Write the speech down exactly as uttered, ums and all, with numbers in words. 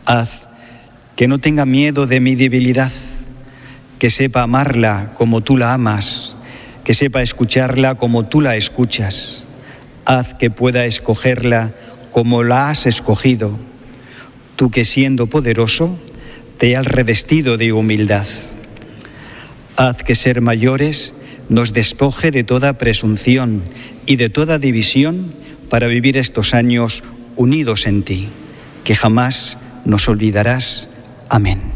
Haz que no tenga miedo de mi debilidad, que sepa amarla como tú la amas, que sepa escucharla como tú la escuchas. Haz que pueda escogerla como la has escogido, tú que siendo poderoso te has revestido de humildad. Haz que ser mayores nos despoje de toda presunción y de toda división para vivir estos años unidos en ti, que jamás nos olvidarás. Amén.